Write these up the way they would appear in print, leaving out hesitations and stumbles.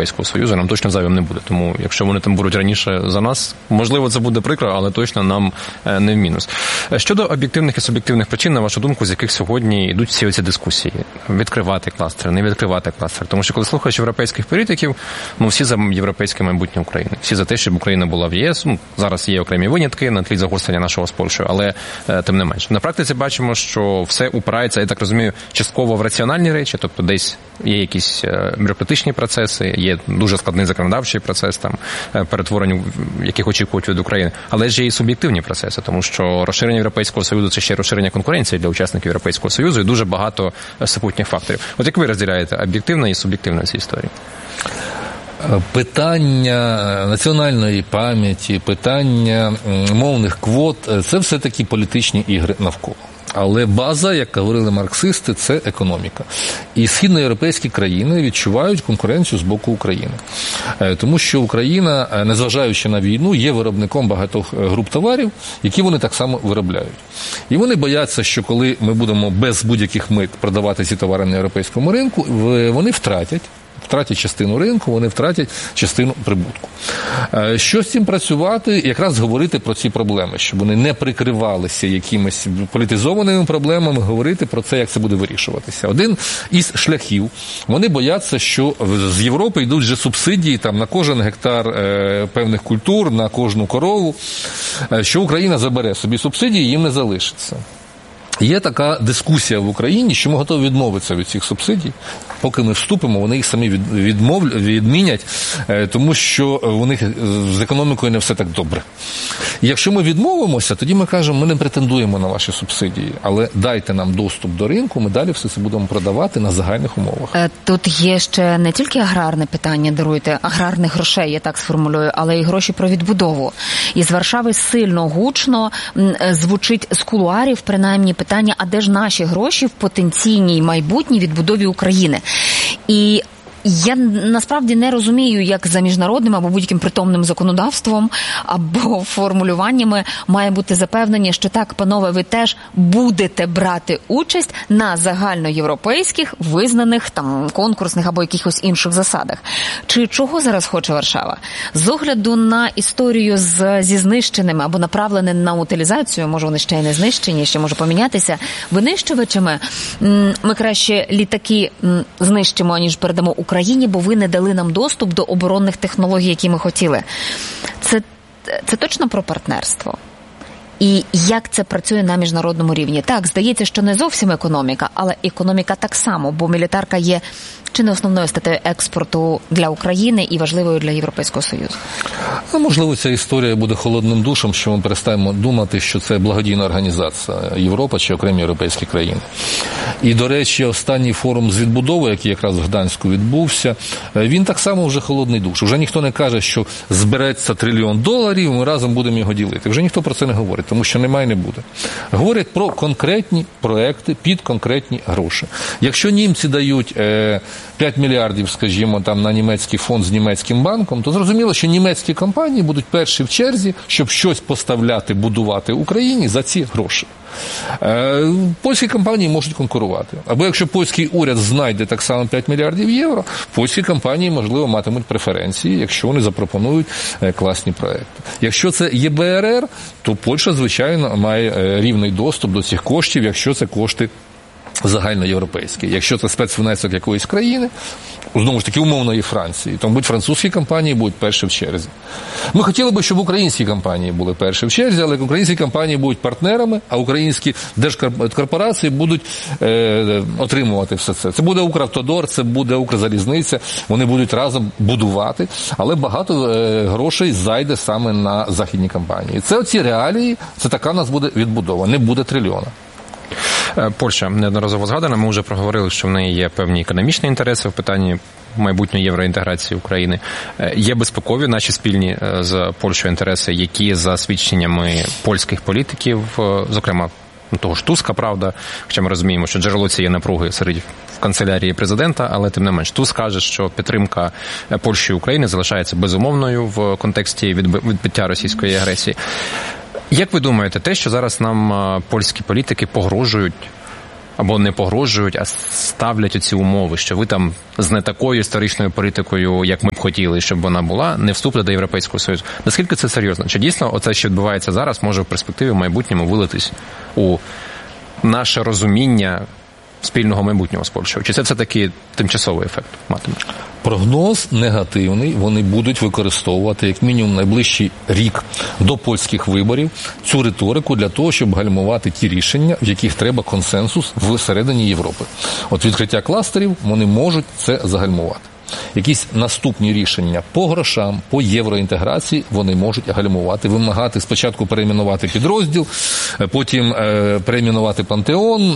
Європейського Союзу, нам точно зайвим не буде. Тому, якщо вони там будуть раніше за нас, можливо, це буде прикро, але точно нам не в мінус. Щодо об'єктивних і суб'єктивних причин, на вашу думку, з яких сьогодні йдуть всі оці дискусії? Відкривати кластер, не відкривати кластер. Тому що, коли слухаєш європейських політиків, всі за європейське майбутнє України. Всі за те, щоб Україна була в ЄС. Зараз є окремі винятки на тлі загострення нашого з Польщею, але тим не менш. На практиці бачимо, що все упирається, я так розумію, частково в раціональні речі, тобто десь є якісь бюрократичні процеси, є дуже складний законодавчий процес, там, перетворення, яких очікують від України, але ж є і суб'єктивні процеси, тому що розширення Європейського Союзу – це ще розширення конкуренції для учасників Європейського Союзу і дуже багато супутніх факторів. От як ви розділяєте об'єктивне і суб'єктивне ці історії? Питання національної пам'яті, питання мовних квот – це все-таки політичні ігри навколо. Але база, як говорили марксисти, це економіка. І східноєвропейські країни відчувають конкуренцію з боку України. Тому що Україна, незважаючи на війну, є виробником багатьох груп товарів, які вони так само виробляють. І вони бояться, що коли ми будемо без будь-яких мит продавати ці товари на європейському ринку, вони втратять частину ринку, вони втратять частину прибутку. Що з цим працювати? Якраз говорити про ці проблеми, щоб вони не прикривалися якимись політизованими проблемами, говорити про це, як це буде вирішуватися. Один із шляхів, вони бояться, що з Європи йдуть вже субсидії там, на кожен гектар певних культур, на кожну корову, що Україна забере собі субсидії, їм не залишиться. Є така дискусія в Україні, що ми готові відмовитися від цих субсидій. Поки ми вступимо, вони їх самі відмінять, тому що у них з економікою не все так добре. І якщо ми відмовимося, тоді ми кажемо, ми не претендуємо на ваші субсидії, але дайте нам доступ до ринку, ми далі все це будемо продавати на загальних умовах. Тут є ще не тільки аграрне питання, даруйте, аграрних грошей, я так сформулюю, але і гроші про відбудову. І з Варшави сильно гучно звучить з кулуарів, принаймні, питання, а де ж наші гроші в потенційній майбутній відбудові України? І я насправді не розумію, як за міжнародним або будь-яким притомним законодавством або формулюваннями має бути запевнення, що так, панове, ви теж будете брати участь на загальноєвропейських, визнаних там конкурсних або якихось інших засадах. Чи чого зараз хоче Варшава? З огляду на історію зі знищеними або направленими на утилізацію, може вони ще й не знищені, ще може помінятися, винищувачами, ми краще літаки знищимо, аніж передамо Україні, бо ви не дали нам доступ до оборонних технологій, які ми хотіли. Це точно про партнерство? І як це працює на міжнародному рівні? Так, здається, що не зовсім економіка, але економіка так само, бо мілітарка є чи не основною статтею експорту для України і важливою для Європейського Союзу? Можливо, ця історія буде холодним душем, що ми перестаємо думати, що це благодійна організація Європа чи окремі європейські країни. І, до речі, останній форум з відбудови, який якраз в Гданську відбувся, він так само вже холодний душ. Вже ніхто не каже, що збереться $1 трильйон, ми разом будемо його ділити. Вже ніхто про це не говорить, тому що немає і не буде. Говорять про конкретні проекти під конкретні гроші. Якщо німці дають 5 мільярдів, скажімо, там на німецький фонд з німецьким банком, то зрозуміло, що німецькі компанії будуть перші в черзі, щоб щось поставляти, будувати Україні за ці гроші. Польські компанії можуть конкурувати. Або якщо польський уряд знайде так само 5 мільярдів євро, польські компанії, можливо, матимуть преференції, якщо вони запропонують класні проекти. Якщо це ЄБРР, то Польща, звичайно, має рівний доступ до цих коштів, якщо це кошти загальноєвропейські. Якщо це спецвнесок якоїсь країни, знову ж таки, умовної Франції, то, мабуть, французькі компанії будуть перші в черзі. Ми хотіли б, щоб українські компанії були перші в черзі, але українські компанії будуть партнерами, а українські держкорпорації будуть отримувати все це. Це буде Укравтодор, це буде Укрзалізниця, вони будуть разом будувати, але багато грошей зайде саме на західні компанії. Це оці реалії, це така у нас буде відбудова, не буде трильйона. Польща неодноразово згадана, ми вже проговорили, що в неї є певні економічні інтереси в питанні майбутньої євроінтеграції України. Є безпекові наші спільні з Польщею інтереси, які за свідченнями польських політиків, зокрема того ж Туска, правда, хоча ми розуміємо, що джерело цієї напруги серед в канцелярії президента, але тим не менш Туск каже, що підтримка Польщі і України залишається безумовною в контексті відбиття російської агресії. Як ви думаєте, те, що зараз нам польські політики погрожують або не погрожують, а ставлять оці умови, що ви там з не такою історичною політикою, як ми б хотіли, щоб вона була, не вступите до Європейського Союзу. Наскільки це серйозно? Чи дійсно оце, що відбувається зараз, може в перспективі в майбутньому вилитись у наше розуміння спільного майбутнього з Польщею? Чи це все-таки тимчасовий ефект матиме? Прогноз негативний. Вони будуть використовувати як мінімум найближчий рік до польських виборів цю риторику для того, щоб гальмувати ті рішення, в яких треба консенсус всередині Європи. От відкриття кластерів, вони можуть це загальмувати. Якісь наступні рішення по грошам, по євроінтеграції вони можуть гальмувати, вимагати спочатку перейменувати підрозділ, потім перейменувати пантеон,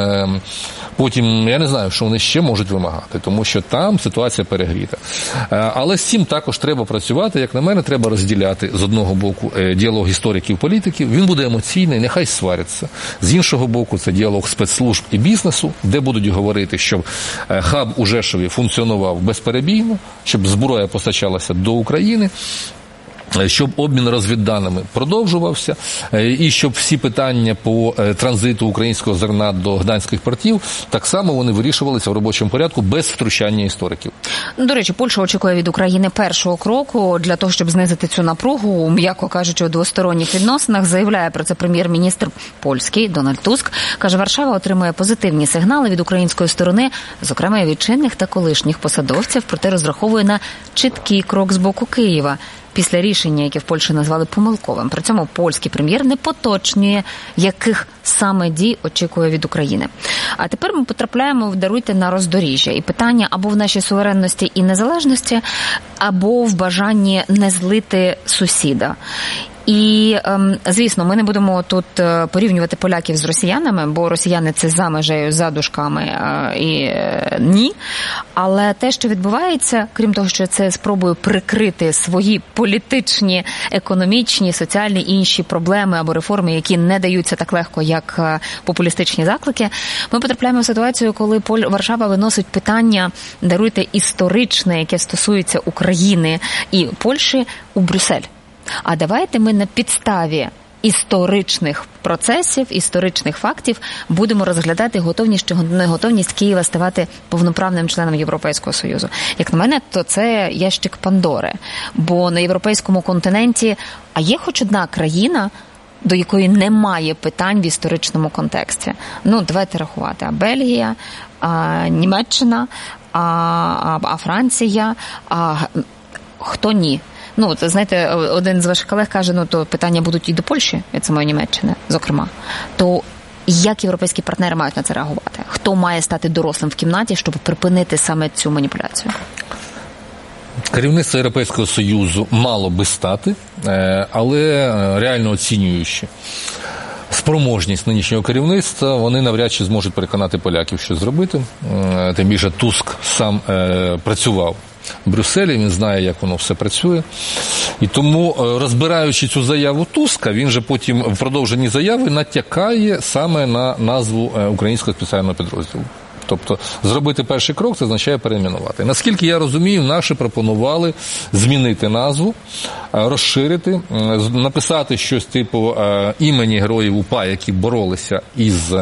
потім, я не знаю, що вони ще можуть вимагати, тому що там ситуація перегріта. Але з цим також треба працювати, як на мене, треба розділяти з одного боку діалог істориків-політиків, він буде емоційний, нехай сваряться. З іншого боку, це діалог спецслужб і бізнесу, де будуть говорити, щоб хаб у Жешові функціонував безперебійно, щоб зброя постачалася до України, щоб обмін розвідданими продовжувався, і щоб всі питання по транзиту українського зерна до гданських портів, так само вони вирішувалися в робочому порядку без втручання істориків. До речі, Польща очікує від України першого кроку для того, щоб знизити цю напругу, м'яко кажучи, у двосторонніх відносинах. Заявляє про це прем'єр-міністр польський Дональд Туск. Каже, Варшава отримує позитивні сигнали від української сторони, зокрема і від чинних та колишніх посадовців, проте розраховує на чіткий крок з боку Києва після рішення, яке в Польщі назвали помилковим. При цьому польський прем'єр не поточнює, яких саме дій очікує від України. А тепер ми потрапляємо, даруйте, на роздоріжжя. І питання або в нашій суверенності і незалежності, або в бажанні не злити сусіда. І, звісно, ми не будемо тут порівнювати поляків з росіянами, бо росіяни – це за межею, за дужками і ні. Але те, що відбувається, крім того, що це спробує прикрити свої політичні, економічні, соціальні і інші проблеми або реформи, які не даються так легко, як популістичні заклики, ми потрапляємо в ситуацію, коли Варшава виносить питання, даруйте, історичне, яке стосується України і Польщі, у Брюссель. А давайте ми на підставі історичних процесів, історичних фактів будемо розглядати готовність чи неготовність Києва ставати повноправним членом Європейського Союзу. Як на мене, то це ящик Пандори. Бо на європейському континенті, а є хоч одна країна, до якої немає питань в історичному контексті. Ну, давайте рахувати. А Бельгія, а Німеччина, а Франція, а хто ні? Ну, знаєте, один з ваших колег каже, то питання будуть і до Польщі, від самої Німеччини, зокрема. То як європейські партнери мають на це реагувати? Хто має стати дорослим в кімнаті, щоб припинити саме цю маніпуляцію? Керівництво Європейського Союзу мало би стати, але реально оцінюючи спроможність нинішнього керівництва, вони навряд чи зможуть переконати поляків, що зробити. Тим більше Туск сам працював в Брюсселі, він знає, як воно все працює. І тому, розбираючи цю заяву Туска, він же потім в продовженні заяви натякає саме на назву українського спеціального підрозділу. Тобто, зробити перший крок – це означає перейменувати. Наскільки я розумію, наші пропонували змінити назву, розширити, написати щось типу імені героїв УПА, які боролися із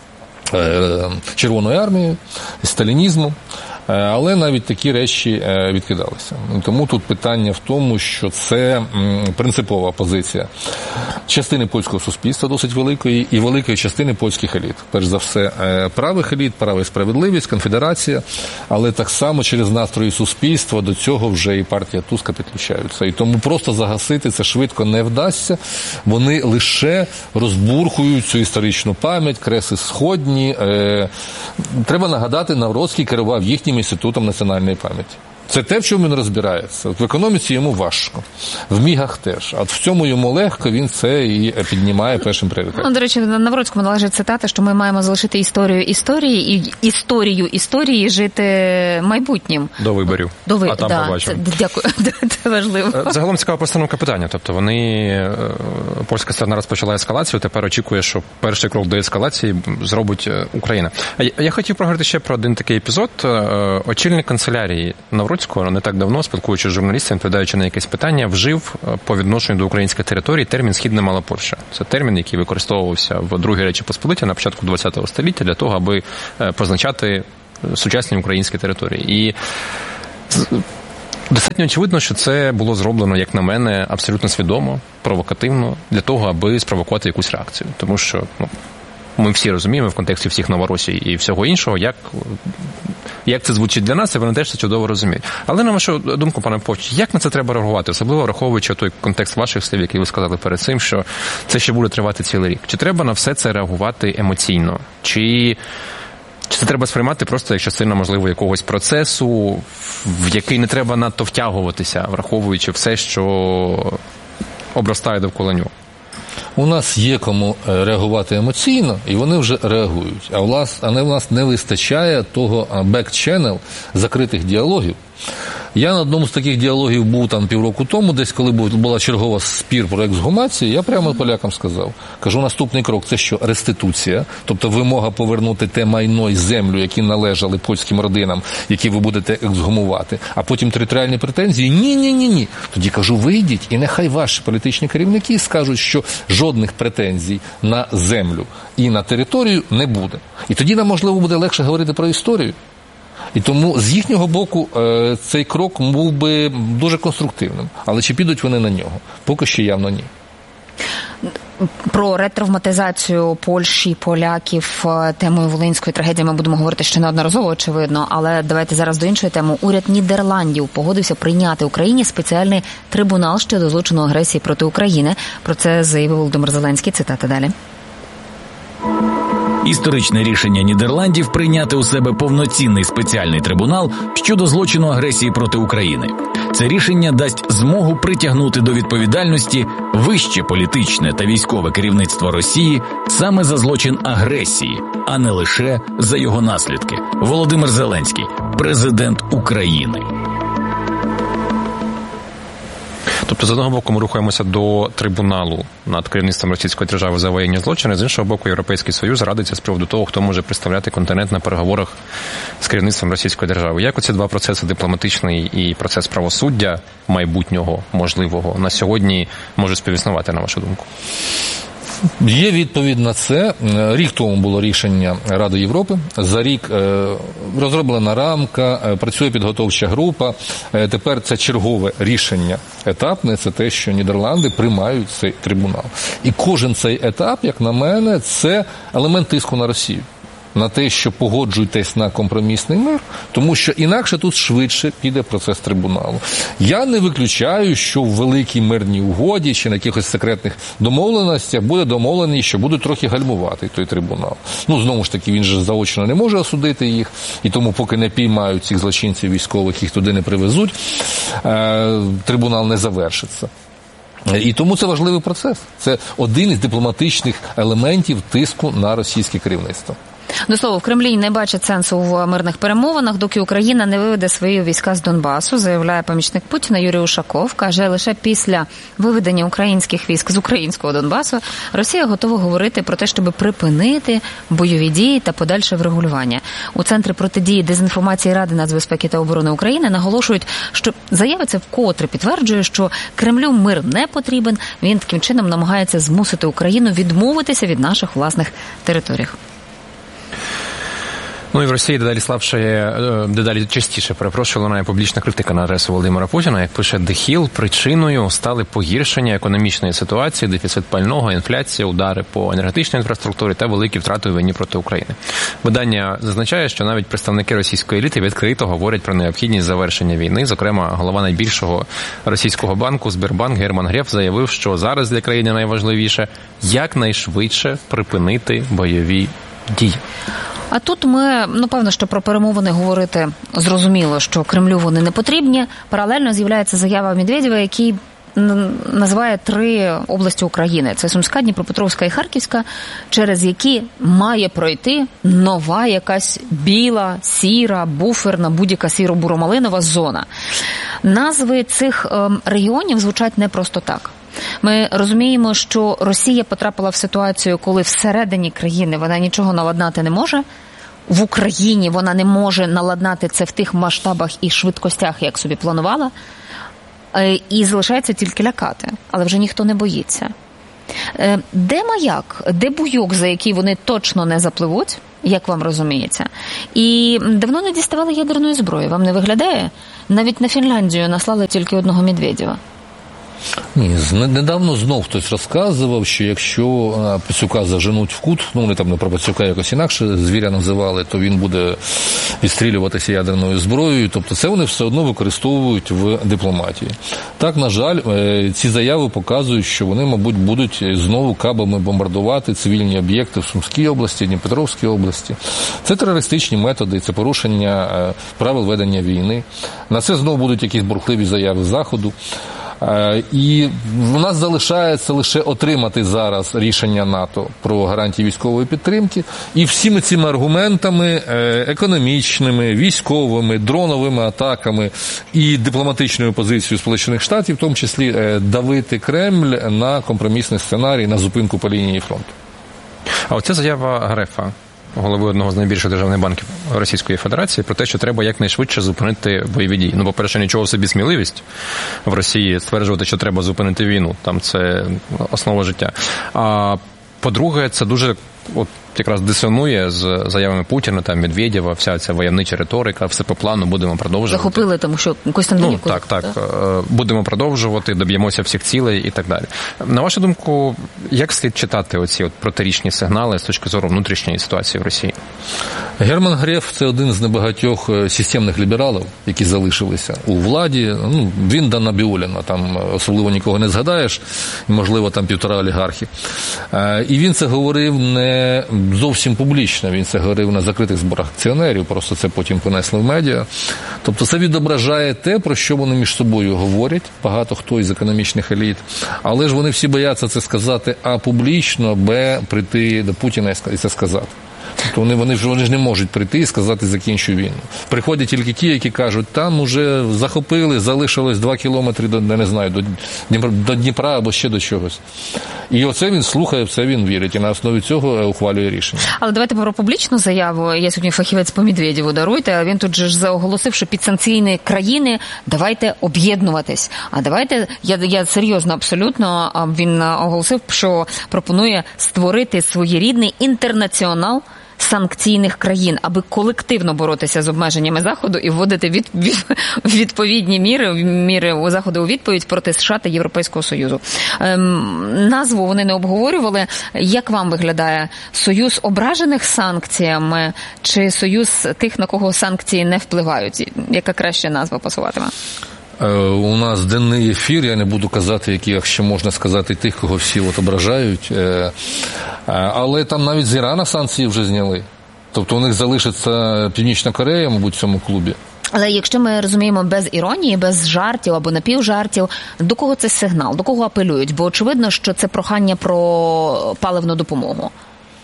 Червоною армією, з сталінізмом. Але навіть такі речі відкидалися. Тому тут питання в тому, що це принципова позиція частини польського суспільства, досить великої, і великої частини польських еліт. Перш за все, правих еліт, права і справедливість, конфедерація, але так само через настрої суспільства до цього вже і партія Туска підключаються. І тому просто загасити це швидко не вдасться. Вони лише розбурхують цю історичну пам'ять, креси сходні. Треба нагадати, Навроцький керував їхнім інститутом національної пам'яті. Це те, в чому він розбирається. От в економіці йому важко, в мігах теж. А в цьому йому легко, він це і піднімає першим пріоритетом. Ну, до речі, на Навроцькому належить цитата, що ми маємо залишити історію історії і історію історії жити майбутнім. До виборів. А там побачимо. Дякую, це важливо. Загалом цікава постановка питання. Тобто польська сторона розпочала ескалацію, тепер очікує, що перший крок до ескалації зробить Україна. Я хотів проговорити ще про один такий епізод. Очільник канцелярії Навроцького Потоцького не так давно, спілкуючись з журналістами, відповідаючи на якесь питання, вжив по відношенню до української території термін «Східна Мала Польща». Це термін, який використовувався в Другій Речі Посполитій на початку ХХ століття для того, аби позначати сучасні українські території. І достатньо очевидно, що це було зроблено, як на мене, абсолютно свідомо, провокативно, для того, аби спровокувати якусь реакцію. Тому що ми всі розуміємо в контексті всіх Новоросій і всього іншого, як це звучить для нас, і вони теж це чудово розуміють. Але на вашу думку, пане Попович, як на це треба реагувати? Особливо враховуючи той контекст ваших слів, який ви сказали перед цим, що це ще буде тривати цілий рік. Чи треба на все це реагувати емоційно? Чи це треба сприймати просто як частина, можливо, якогось процесу, в який не треба надто втягуватися, враховуючи все, що обростає довкола нього? У нас є кому реагувати емоційно, і вони вже реагують. А в нас не вистачає того бек-ченел закритих діалогів. Я на одному з таких діалогів був там півроку тому, десь коли була чергова спір про ексгумацію, я прямо полякам сказав. Кажу, наступний крок – це що? Реституція, тобто вимога повернути те майно і землю, які належали польським родинам, які ви будете ексгумувати, а потім територіальні претензії. Ні. Тоді кажу, вийдіть, і нехай ваші політичні керівники скажуть, що жодних претензій на землю і на територію не буде. І тоді нам, можливо, буде легше говорити про історію. І тому з їхнього боку цей крок був би дуже конструктивним. Але чи підуть вони на нього? Поки що явно ні. Про ретравматизацію Польщі, поляків темою Волинської трагедії ми будемо говорити ще неодноразово, очевидно. Але давайте зараз до іншої теми. Уряд Нідерландів погодився прийняти Україні спеціальний трибунал щодо злочину агресії проти України. Про це заявив Володимир Зеленський. Цитата далі. Історичне рішення Нідерландів прийняти у себе повноцінний спеціальний трибунал щодо злочину агресії проти України. Це рішення дасть змогу притягнути до відповідальності вище політичне та військове керівництво Росії саме за злочин агресії, а не лише за його наслідки. Володимир Зеленський, президент України. Тобто, з одного боку, ми рухаємося до трибуналу над керівництвом російської держави за воєнні злочини, з іншого боку, Європейський Союз радиться з приводу того, хто може представляти континент на переговорах з керівництвом російської держави. Як оці два процеси, дипломатичний і процес правосуддя майбутнього, можливого, на сьогодні можуть співіснувати, на вашу думку? Є відповідь на це. Рік тому було рішення Ради Європи. За рік розроблена рамка, працює підготовча група. Тепер це чергове рішення етапне, це те, що Нідерланди приймають цей трибунал. І кожен цей етап, як на мене, це елемент тиску на Росію. На те, що погоджуйтесь на компромісний мир, тому що інакше тут швидше піде процес трибуналу. Я не виключаю, що в великій мирній угоді чи на якихось секретних домовленостях буде домовленість, що будуть трохи гальмувати той трибунал. Знову ж таки, він же заочно не може осудити їх, і тому поки не піймають цих злочинців військових, їх туди не привезуть, трибунал не завершиться. І тому це важливий процес. Це один із дипломатичних елементів тиску на російське керівництво. До слова, в Кремлі не бачать сенсу в мирних перемовинах, доки Україна не виведе свої війська з Донбасу, заявляє помічник Путіна Юрій Ушаков. Каже, лише після виведення українських військ з українського Донбасу Росія готова говорити про те, щоб припинити бойові дії та подальше врегулювання. У Центрі протидії дезінформації Ради нацбезпеки та оборони України наголошують, що заява ця вкотре підтверджує, що Кремлю мир не потрібен. Він таким чином намагається змусити Україну відмовитися від наших власних територій. І в Росії дедалі частіше лунає публічна критика на адресу Володимира Путіна. Як пише The Hill, причиною стали погіршення економічної ситуації, дефіцит пального, інфляція, удари по енергетичній інфраструктурі та великі втрати у війні проти України. Видання зазначає, що навіть представники російської еліти відкрито говорять про необхідність завершення війни. Зокрема, голова найбільшого російського банку Сбербанк Герман Греф заявив, що зараз для країни найважливіше якнайшвидше припинити бойові дії. А тут ми, певно, що про перемовини говорити зрозуміло, що Кремлю вони не потрібні. Паралельно з'являється заява Медведєва, який називає 3 області України. Це Сумська, Дніпропетровська і Харківська, через які має пройти нова якась біла, сіра, буферна, будь-яка сіро-буромалинова зона. Назви цих регіонів звучать не просто так. Ми розуміємо, що Росія потрапила в ситуацію, коли всередині країни вона нічого наладнати не може. в Україні вона не може наладнати це в тих масштабах і швидкостях, як собі планувала, і залишається тільки лякати. Але вже ніхто не боїться. Де маяк? Де буйок, за який вони точно не запливуть, як вам розуміється? І давно не діставали ядерної зброї. Вам не виглядає? Навіть на Фінляндію наслали тільки одного Медведєва. Ні, недавно знов хтось розказував, що якщо пацюка заженуть в кут, вони там не про пацюка якось інакше звіря називали, то він буде відстрілюватися ядерною зброєю. Тобто це вони все одно використовують в дипломатії. Так, на жаль, ці заяви показують, що вони, мабуть, будуть знову кабами бомбардувати цивільні об'єкти в Сумській області, Дніпропетровській області. Це терористичні методи, це порушення правил ведення війни. На це знову будуть якісь бурхливі заяви Заходу. І в нас залишається лише отримати зараз рішення НАТО про гарантії військової підтримки. І всіми цими аргументами економічними, військовими, дроновими атаками і дипломатичною позицією Сполучених Штатів, в тому числі давити Кремль на компромісний сценарій, на зупинку по лінії фронту. А оця заява Грефа, голови одного з найбільших державних банків Російської Федерації, про те, що треба якнайшвидше зупинити бойові дії. Ну, по-перше, нічого собі сміливість в Росії стверджувати, що треба зупинити війну. Там це основа життя. А по-друге, це дуже якраз дисонує з заявами Путіна, там, Медведєва, вся ця войовнича риторика, все по плану, будемо продовжувати. Захопили, тому що Костянтинівку. Так. Будемо продовжувати, доб'ємося всіх цілей і так далі. На вашу думку, як слід читати оці протирічні сигнали з точки зору внутрішньої ситуації в Росії? Герман Греф – це один з небагатьох системних лібералів, які залишилися у владі. Він до Набіуліна, там особливо нікого не згадаєш, можливо, там 1,5 олігархи. І він це говорив не зовсім публічно, він це говорив на закритих зборах акціонерів, просто це потім понесли в медіа. Тобто це відображає те, про що вони між собою говорять, багато хто із економічних еліт, але ж вони всі бояться це сказати А публічно, Б прийти до Путіна і це сказати. Тобто вони ж не можуть прийти і сказати «закінчу війну». Приходять тільки ті, які кажуть, там уже захопили, залишилось 2 кілометри до Дніпра або ще до чогось. І оце він слухає, в це він вірить, і на основі цього ухвалює рішення. Але давайте про публічну заяву. Я сьогодні фахівець по Медведєву, даруйте, а він тут же заоголосив, що підсанкційні країни давайте об'єднуватись. А давайте, я серйозно абсолютно, він оголосив, що пропонує створити своєрідний інтернаціонал санкційних країн, аби колективно боротися з обмеженнями Заходу і вводити відповідні міри у Заходу у відповідь проти США та Європейського Союзу. Назву вони не обговорювали. Як вам виглядає? Союз ображених санкціями чи союз тих, на кого санкції не впливають? Яка краща назва пасуватиме? У нас денний ефір, я не буду казати, яких ще можна сказати тих, кого всі ображають. Але там навіть з Ірана санкції вже зняли. Тобто у них залишиться Північна Корея, мабуть, в цьому клубі. Але якщо ми розуміємо без іронії, без жартів або напівжартів, до кого це сигнал, до кого апелюють? Бо очевидно, що це прохання про паливну допомогу.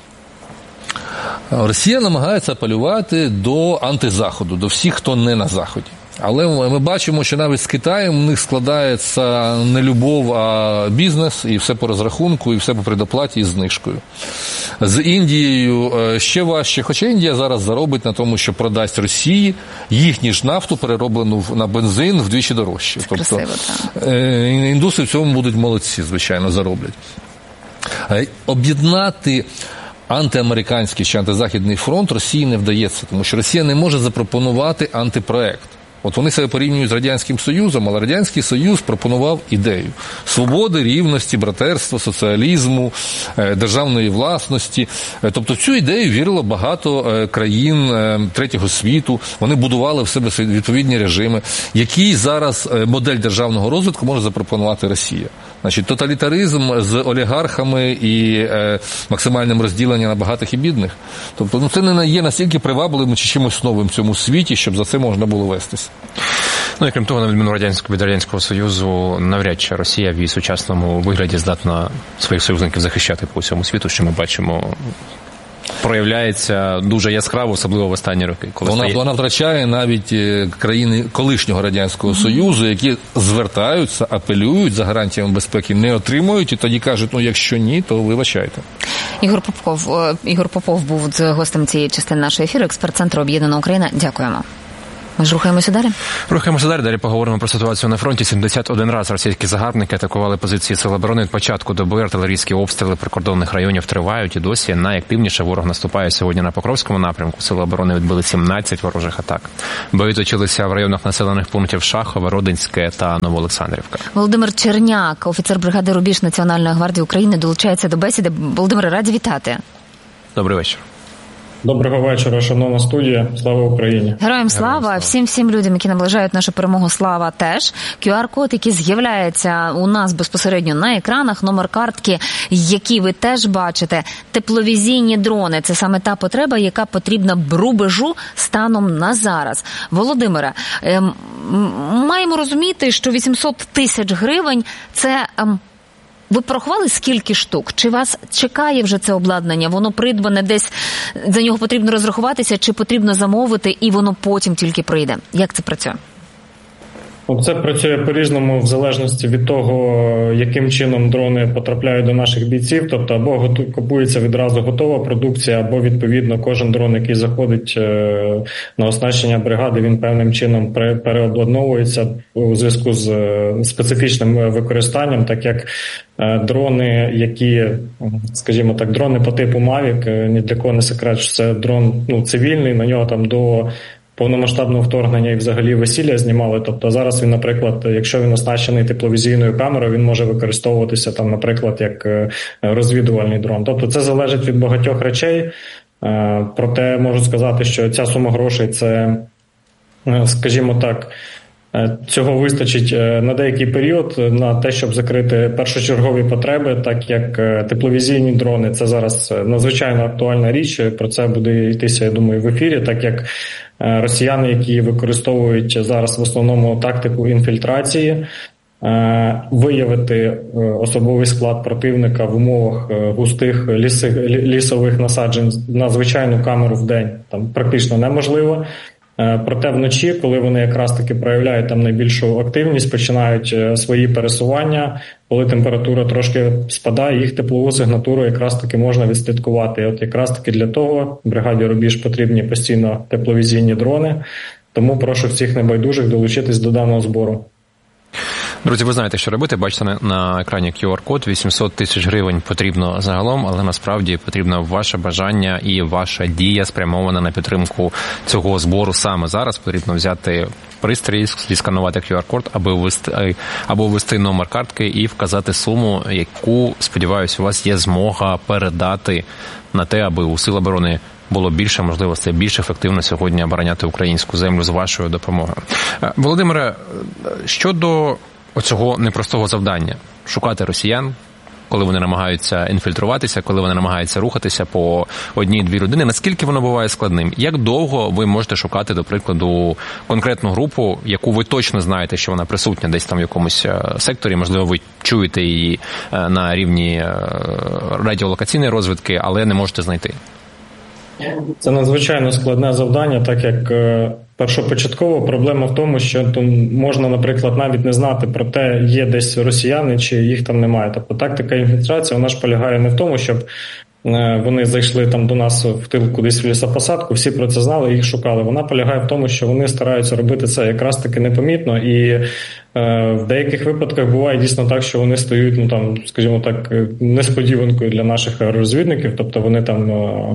Росія намагається апелювати до антизаходу, до всіх, хто не на Заході. Але ми бачимо, що навіть з Китаєм у них складається не любов, а бізнес, і все по розрахунку, і все по предоплаті, і з знижкою. З Індією ще важче, хоча Індія зараз заробить на тому, що продасть Росії їхню ж нафту, перероблену на бензин, вдвічі дорожче. Тобто індуси в цьому будуть молодці, звичайно, зароблять. Об'єднати антиамериканський чи антизахідний фронт Росії не вдається, тому що Росія не може запропонувати антипроект. От вони себе порівнюють з Радянським Союзом, але Радянський Союз пропонував ідею свободи, рівності, братерства, соціалізму, державної власності. Тобто в цю ідею вірило багато країн третього світу. Вони будували в себе відповідні режими. Який зараз модель державного розвитку може запропонувати Росія? Значить, тоталітаризм з олігархами і максимальним розділенням на багатих і бідних. Тобто, це не є настільки привабливим чи чимось новим в цьому світі, щоб за це можна було вестися. І крім того, на відміну від Радянського Союзу, навряд чи Росія в її сучасному вигляді здатна своїх союзників захищати по всьому світу, що ми бачимо проявляється дуже яскраво, особливо в останні роки. Вона втрачає навіть країни колишнього Радянського Союзу, які звертаються, апелюють за гарантіями безпеки, не отримують і тоді кажуть, якщо ні, то вибачайте. Ігор Попов був гостем цієї частини нашого ефіру, експерт Центру «Об'єднана Україна». Дякуємо. Ми ж рухаємося далі? Рухаємося далі. Далі поговоримо про ситуацію на фронті. 71 раз російські загарбники атакували позиції Сил оборони. Від початку доби артилерійські обстріли прикордонних районів тривають і досі найактивніше ворог наступає сьогодні на Покровському напрямку. Сили оборони відбили 17 ворожих атак. Бої точилися в районах населених пунктів Шахове, Родинське та Новоолександрівка. Володимир Черняк, офіцер бригади «Рубіж» Національної гвардії України, долучається до бесіди. Володимире, раді вітати. Добрий вечір. Доброго вечора, шановна студія. Слава Україні. Героям слава. Всім людям, які наближають нашу перемогу, слава теж. QR-код, який з'являється у нас безпосередньо на екранах, номер картки, які ви теж бачите. Тепловізійні дрони – це саме та потреба, яка потрібна рубежу станом на зараз. Володимире, маємо розуміти, що 800 тисяч гривень – це... Ви порахували, скільки штук? Чи вас чекає вже це обладнання? Воно придбане десь, за нього потрібно розрахуватися, чи потрібно замовити, і воно потім тільки прийде? Як це працює? Це працює по-різному в залежності від того, яким чином дрони потрапляють до наших бійців. Тобто або купується відразу готова продукція, або відповідно кожен дрон, який заходить на оснащення бригади, він певним чином переобладновується у зв'язку з специфічним використанням, так як дрони, які, скажімо так, дрони по типу Mavic, ні для кого не секрет, що це дрон цивільний, на нього там до повномасштабного вторгнення і взагалі весілля знімали. Тобто зараз він, наприклад, якщо він оснащений тепловізійною камерою, він може використовуватися там, наприклад, як розвідувальний дрон. Тобто це залежить від багатьох речей. Проте можу сказати, що ця сума грошей – це, скажімо так, цього вистачить на деякий період на те, щоб закрити першочергові потреби, так як тепловізійні дрони – це зараз надзвичайно актуальна річ. Про це буде йтися, я думаю, в ефірі, так як росіяни, які використовують зараз в основному тактику інфільтрації, виявити особовий склад противника в умовах густих лісових насаджень на звичайну камеру в день там практично неможливо. Проте вночі, коли вони якраз таки проявляють там найбільшу активність, починають свої пересування, коли температура трошки спадає, їх теплову сигнатуру якраз таки можна відслідкувати. І от якраз таки для того бригаді «Рубіж» потрібні постійно тепловізійні дрони, тому прошу всіх небайдужих долучитись до даного збору. Друзі, ви знаєте, що робити. Бачите на екрані QR-код. 800 тисяч гривень потрібно загалом, але насправді потрібно ваше бажання і ваша дія спрямована на підтримку цього збору саме зараз. Потрібно взяти пристрій, зісканувати QR-код, або ввести номер картки і вказати суму, яку, сподіваюся, у вас є змога передати на те, аби у Сил оборони було більше можливостей, більш ефективно сьогодні обороняти українську землю з вашою допомогою. Володимире, щодо оцього непростого завдання – шукати росіян, коли вони намагаються інфільтруватися, коли вони намагаються рухатися по одній-дві людини, наскільки воно буває складним? Як довго ви можете шукати, до прикладу, конкретну групу, яку ви точно знаєте, що вона присутня десь там в якомусь секторі, можливо, ви чуєте її на рівні радіолокаційної розвідки, але не можете знайти? Це надзвичайно складне завдання, так як першопочатково проблема в тому, що можна, наприклад, навіть не знати про те, є десь росіяни чи їх там немає. Тобто тактика інфільтрації, вона ж полягає не в тому, щоб вони зайшли там до нас в тил кудись в лісопосадку, всі про це знали, їх шукали. Вона полягає в тому, що вони стараються робити це якраз таки непомітно, і в деяких випадках буває дійсно так, що вони стають, скажімо так, несподіванкою для наших аеророзвідників, тобто вони там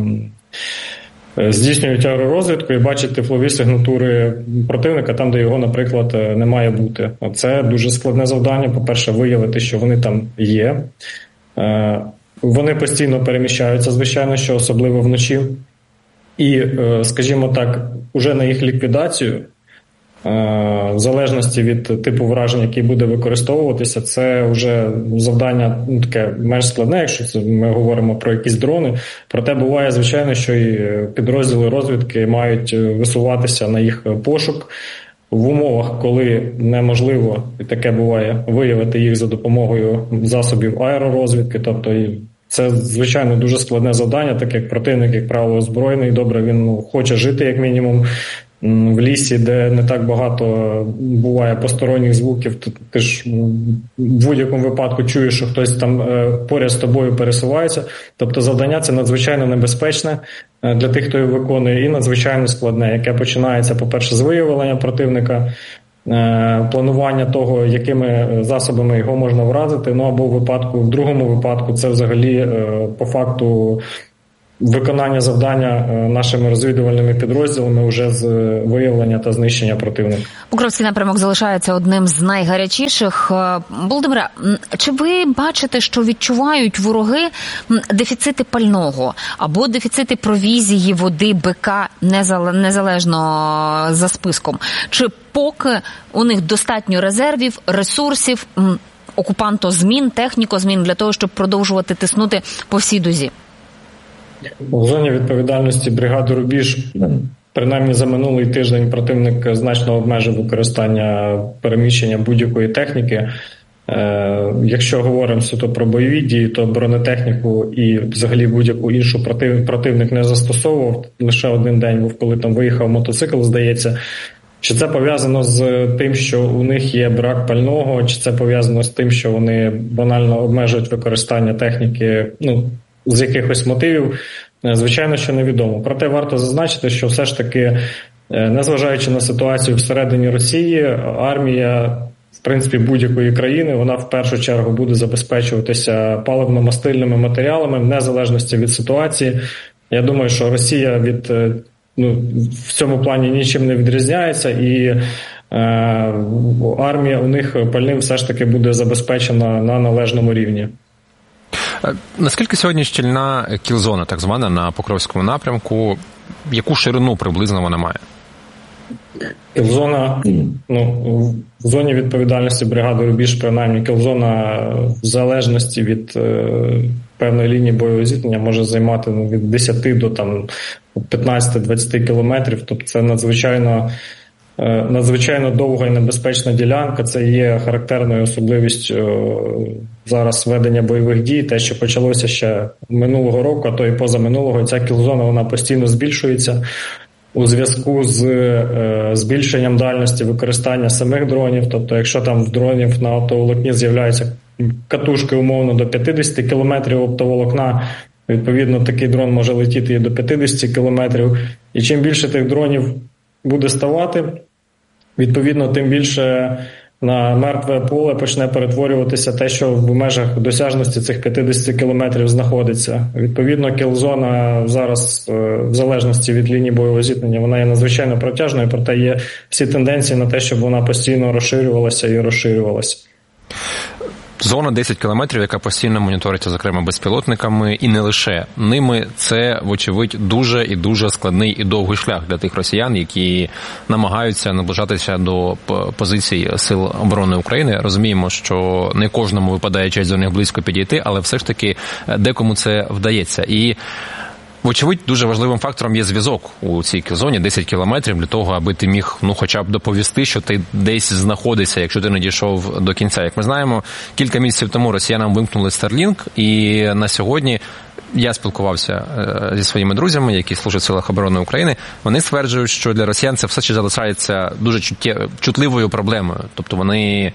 здійснюють аеророзвідку і бачать теплові сигнатури противника там, де його, наприклад, не має бути. Це дуже складне завдання. По-перше, виявити, що вони там є. Вони постійно переміщаються, звичайно, що особливо вночі. І, скажімо так, уже на їх ліквідацію, в залежності від типу враження, який буде використовуватися, це вже завдання таке менш складне, якщо ми говоримо про якісь дрони. Проте буває, звичайно, що і підрозділи розвідки мають висуватися на їх пошук в умовах, коли неможливо, і таке буває, виявити їх за допомогою засобів аеророзвідки. Тобто це, звичайно, дуже складне завдання, так як противник, як правило, озброєний, добре, він хоче жити як мінімум. в лісі, де не так багато буває посторонніх звуків, то ти ж в будь-якому випадку чуєш, що хтось там поряд з тобою пересувається. Тобто завдання це надзвичайно небезпечне для тих, хто його виконує, і надзвичайно складне, яке починається, по-перше, з виявлення противника, планування того, якими засобами його можна вразити, ну або в другому випадку це взагалі по факту виконання завдання нашими розвідувальними підрозділами вже з виявлення та знищення противника. Покровський напрямок залишається одним з найгарячіших. Володимире, чи ви бачите, що відчувають вороги дефіцити пального або дефіцити провізії, води, БК, незалежно за списком? Чи поки у них достатньо резервів, ресурсів, окупантозмін, технікозмін для того, щоб продовжувати тиснути по всій дузі? В зоні відповідальності бригади «Рубіж», принаймні за минулий тиждень, противник значно обмежив використання переміщення будь-якої техніки. Якщо говоримо суто про бойові дії, то бронетехніку і взагалі будь-яку іншу противник не застосовував. Лише один день був, коли там виїхав мотоцикл, здається. Чи це пов'язано з тим, що у них є брак пального, чи це пов'язано з тим, що вони банально обмежують використання техніки, з якихось мотивів, звичайно, що невідомо. Проте варто зазначити, що все ж таки, незважаючи на ситуацію всередині Росії, армія, в принципі, будь-якої країни, вона в першу чергу буде забезпечуватися паливно-мастильними матеріалами, в незалежності від ситуації. Я думаю, що Росія в цьому плані нічим не відрізняється, і армія у них пальним все ж таки буде забезпечена на належному рівні. Наскільки сьогодні щільна кіл-зона, так звана, на Покровському напрямку? Яку ширину приблизно вона має? Кіл-зона, в зоні відповідальності бригади «Рубіж», принаймні, кіл-зона в залежності від певної лінії бойового зіткнення може займати від 10 до 15-20 кілометрів. Тобто це надзвичайно довга і небезпечна ділянка. Це є характерною особливістю зараз ведення бойових дій. Те, що почалося ще минулого року, а то і позаминулого, ця кіл-зона вона постійно збільшується у зв'язку з збільшенням дальності використання самих дронів. Тобто, якщо там в дронів на оптоволокні з'являються катушки умовно до 50 кілометрів оптоволокна, відповідно, такий дрон може летіти і до 50 кілометрів. І чим більше тих дронів буде ставати, відповідно, тим більше на мертве поле почне перетворюватися те, що в межах досяжності цих 50 кілометрів знаходиться. Відповідно, кіл-зона зараз, в залежності від лінії бойового зіткнення, вона є надзвичайно протяжною, проте є всі тенденції на те, щоб вона постійно розширювалася і розширювалася. Зона 10 кілометрів, яка постійно моніториться, зокрема, безпілотниками, і не лише ними, це, вочевидь, дуже і дуже складний і довгий шлях для тих росіян, які намагаються наближатися до позицій Сил оборони України. Розуміємо, що не кожному випадає честь до них близько підійти, але все ж таки декому це вдається. І вочевидь, дуже важливим фактором є зв'язок у цій зоні 10 кілометрів для того, аби ти міг, хоча б доповісти, що ти десь знаходишся, якщо ти не дійшов до кінця. Як ми знаємо, кілька місяців тому росіянам вимкнули Starlink, і на сьогодні я спілкувався зі своїми друзями, які служать в Силах оборони України. Вони стверджують, що для росіян це все ще залишається дуже чутливою проблемою. Тобто вони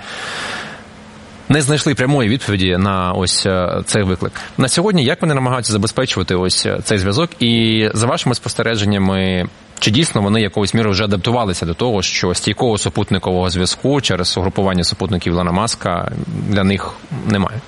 не знайшли прямої відповіді на ось цей виклик. На сьогодні як вони намагаються забезпечувати ось цей зв'язок? І за вашими спостереженнями, чи дійсно вони якоюсь мірою вже адаптувалися до того, що стійкого супутникового зв'язку через угрупування супутників Ілона Маска для них немає?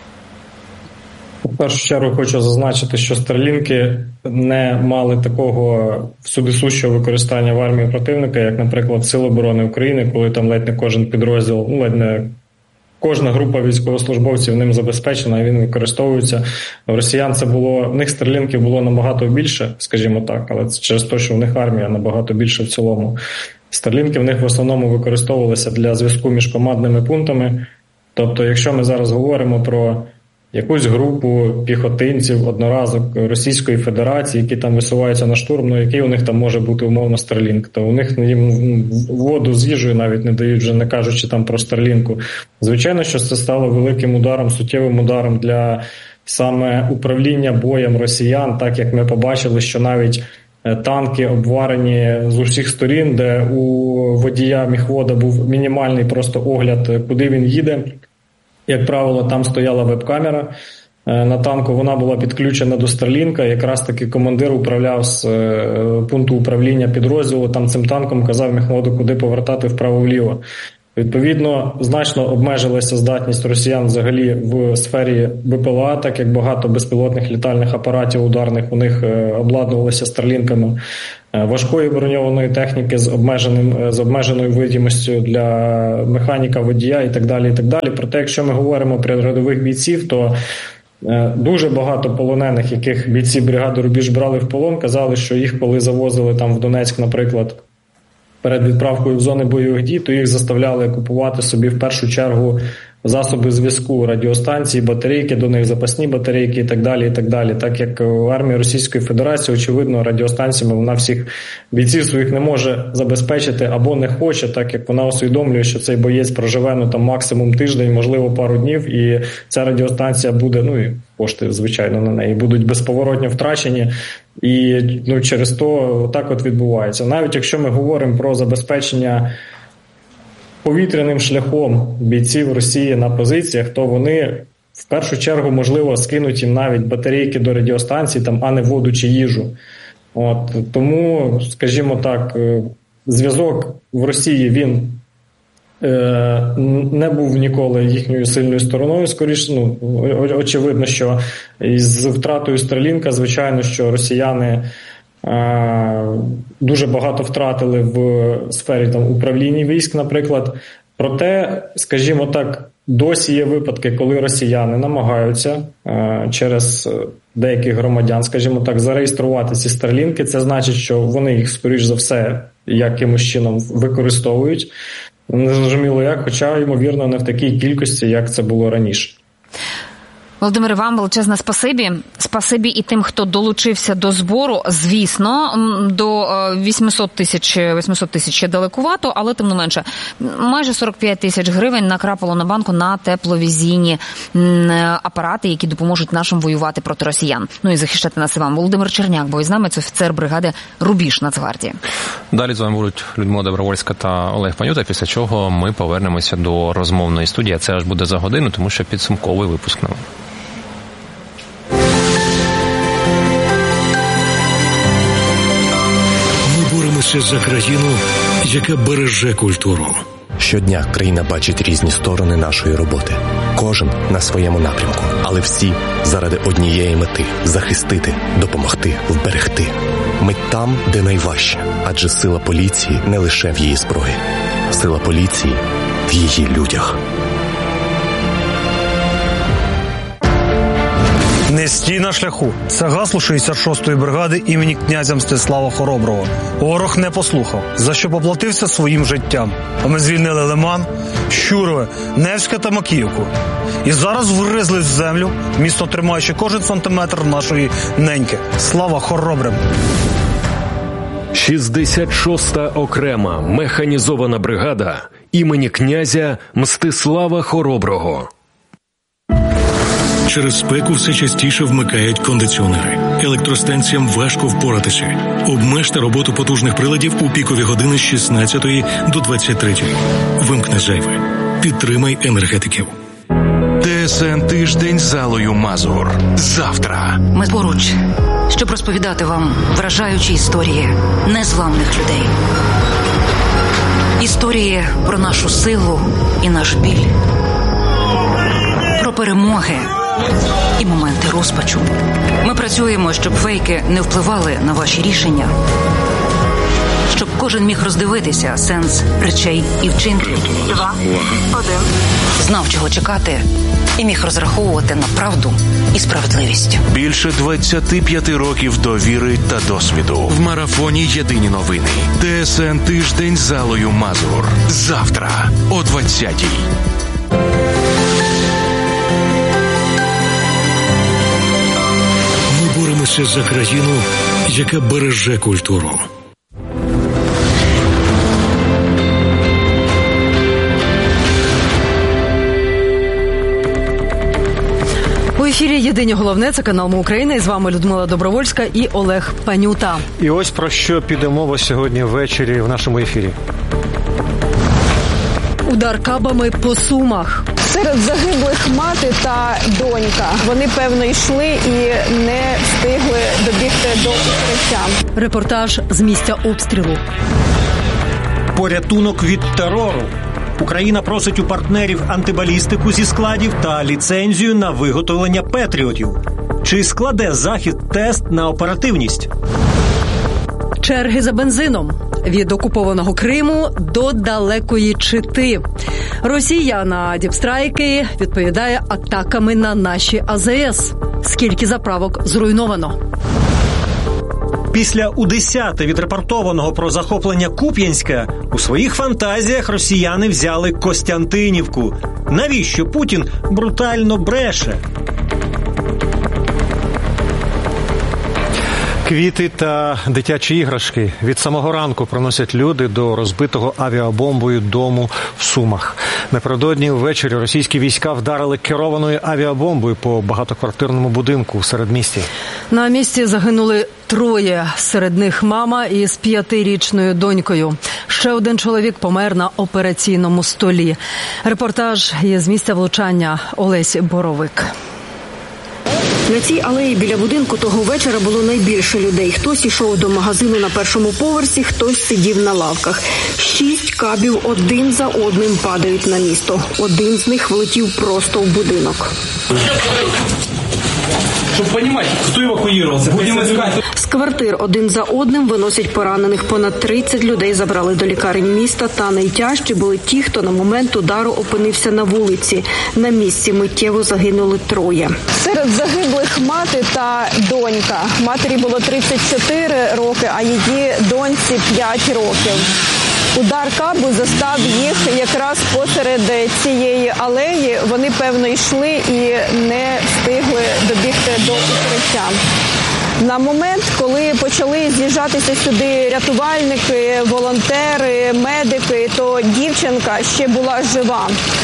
В першу чергу хочу зазначити, що Старлінки не мали такого всюдисущого використання в армії противника, як, наприклад, Сили оборони України, коли там ледь не кожен підрозділ, ледь не кожна група військовослужбовців ним забезпечена, і він використовується. В росіян це було, в них Старлінків було набагато більше, скажімо так, але це через те, що в них армія набагато більше в цілому. Старлінки в них в основному використовувалися для зв'язку між командними пунктами. Тобто, якщо ми зараз говоримо про якусь групу піхотинців, одноразок Російської Федерації, які там висуваються на штурм, який у них там може бути умовно Starlink, то у них їм воду з їжею навіть не дають, вже не кажучи там про Starlink. Звичайно, що це стало великим ударом, суттєвим ударом для саме управління боєм росіян, так як ми побачили, що навіть танки обварені з усіх сторін, де у водія міхвода був мінімальний просто огляд, куди він їде. Як правило, там стояла веб-камера на танку, вона була підключена до Starlink, якраз таки командир управляв з пункту управління підрозділу, там цим танком казав міхводу, куди повертати вправо-вліво. Відповідно, значно обмежилася здатність росіян взагалі в сфері БПЛА, так як багато безпілотних літальних апаратів ударних у них обладнувалися старлінками, важкої броньованої техніки з обмеженою видимістю для механіка, водія і так далі, і так далі. Проте, якщо ми говоримо про рядових бійців, то дуже багато полонених, яких бійці бригади «Рубіж» брали в полон, казали, що їх коли завозили там в Донецьк, наприклад, перед відправкою в зони бойових дій, то їх заставляли купувати собі в першу чергу засоби зв'язку, радіостанції, батарейки до них, запасні батарейки і так далі, і так далі. Так як армія Російської Федерації, очевидно, радіостанціями вона всіх бійців своїх не може забезпечити або не хоче, так як вона усвідомлює, що цей боєць проживе там максимум тиждень, можливо, пару днів, і ця радіостанція буде, і кошти, звичайно, на неї будуть безповоротно втрачені. І через то так от відбувається. Навіть якщо ми говоримо про забезпечення повітряним шляхом бійців Росії на позиціях, то вони в першу чергу, можливо, скинуть їм навіть батарейки до радіостанцій, а не воду чи їжу. Тому, скажімо так, зв'язок в Росії, він не був ніколи їхньою сильною стороною. Скоріше, очевидно, що із втратою Starlink, звичайно, що росіяни дуже багато втратили в сфері управління військ, наприклад. Проте, скажімо так, досі є випадки, коли росіяни намагаються через деяких громадян, скажімо так, зареєструвати ці Starlink. Це значить, що вони їх, скоріш за все, якимось чином використовують. Незрозуміло як, хоча, ймовірно, не в такій кількості, як це було раніше. Володимире, вам величезне спасибі. Спасибі і тим, хто долучився до збору. Звісно, до 800 тисяч ще далекувато, але тим не менше, майже 45 тисяч гривень накрапало на банку на тепловізійні апарати, які допоможуть нашим воювати проти росіян. І захищати нас і вам. Володимир Черняк, бо із нами це офіцер бригади «Рубіж» Нацгвардії. Далі з вами будуть Людмила Добровольська та Олег Панюта, після чого ми повернемося до розмовної студії. Це аж буде за годину, тому що підсумковий випуск новин. За країну, яка береже культуру. Щодня країна бачить різні сторони нашої роботи. Кожен на своєму напрямку, але всі заради однієї мети – захистити, допомогти, вберегти. Ми там, де найважче, адже сила поліції не лише в її зброї. Сила поліції в її людях. Не стій на шляху. Це гасло 66-ї бригади імені князя Мстислава Хороброго. Ворог не послухав, за що поплатився своїм життям. А ми звільнили Лиман, Щурове, Невське та Макіївку. І зараз вгризли в землю, місто тримаючи кожен сантиметр нашої неньки. Слава хоробрим! 66-та окрема механізована бригада імені князя Мстислава Хороброго. Через спеку все частіше вмикають кондиціонери. Електростанціям важко впоратися. Обмежте роботу потужних приладів у пікові години з 16 до 23. Вимкни зайве. Підтримай енергетиків. ТСН Тиждень з Аллою Мазур. Завтра. Ми поруч, щоб розповідати вам вражаючі історії незламних людей. Історії про нашу силу і наш біль. Про перемоги і моменти розпачу. Ми працюємо, щоб фейки не впливали на ваші рішення. Щоб кожен міг роздивитися сенс речей і вчинків. 2, 1. Знав, чого чекати, і міг розраховувати на правду і справедливість. Більше 25 років довіри та досвіду. В марафоні «Єдині новини». ТСН Тиждень з Аллою Мазур. Завтра о 20-й. Боремося за країну, яка береже культуру. У ефірі «Єдині головне», це канал «Ми Україна», і з вами Людмила Добровольська і Олег Панюта. І ось про що піде мова сьогодні ввечері в нашому ефірі. Удар кабами по Сумах. Серед загиблих мати та донька. Вони, певно, йшли і не встигли добігти до укриття. Репортаж з місця обстрілу. Порятунок від терору. Україна просить у партнерів антибалістику зі складів та ліцензію на виготовлення патріотів. Чи складе Захід тест на оперативність? Черги за бензином. Від окупованого Криму до далекої Чити. Росія на діпстрайки відповідає атаками на наші АЗС. Скільки заправок зруйновано? Після У-10 відрепортованого про захоплення Куп'янська у своїх фантазіях росіяни взяли Костянтинівку. Навіщо Путін брутально бреше? Квіти та дитячі іграшки від самого ранку проносять люди до розбитого авіабомбою дому в Сумах. Напередодні ввечері російські війська вдарили керованою авіабомбою по багатоквартирному будинку у середмісті. На місці загинули 3, серед них мама із 5-річною донькою. Ще один чоловік помер на операційному столі. Репортаж є з місця влучання. Олесь Боровик. На цій алеї біля будинку того вечора було найбільше людей. Хтось йшов до магазину на першому поверсі, хтось сидів на лавках. 6 кабів один за одним падають на місто. Один з них влетів просто в будинок. Щоб розуміти, хто евакуювався. З квартир один за одним виносять поранених. Понад 30 людей забрали до лікарень міста. Та найтяжчі були ті, хто на момент удару опинився на вулиці. На місці миттєво загинули 3. Серед загиблих мати та донька. Матері було 34 роки, а її доньці 5 років. Удар кабу застав їх якраз посеред цієї алеї. Вони, певно, йшли і не встигли добігти до укриття. На момент, коли почали з'їжджатися сюди рятувальники, волонтери, медики, то дівчинка ще була жива.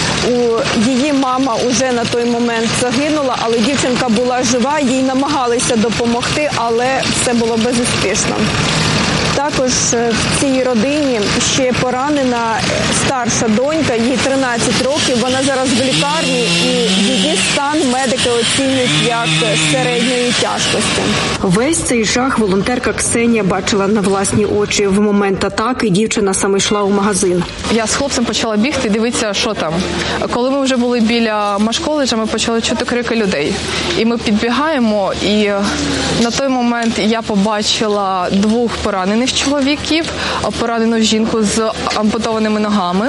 Її мама уже на той момент загинула, але дівчинка була жива, їй намагалися допомогти, але все було безуспішно. Також в цій родині ще поранена старша донька, їй 13 років, вона зараз в лікарні і її стан медики оцінюють як середньої тяжкості. Весь цей жах волонтерка Ксенія бачила на власні очі. В момент атаки дівчина саме йшла у магазин. Я з хлопцем почала бігти, дивитися, що там. Коли ми вже були біля Машколеджа, ми почали чути крики людей. І ми підбігаємо, і на той момент я побачила 2 поранених чоловіків, поранену жінку з ампутованими ногами.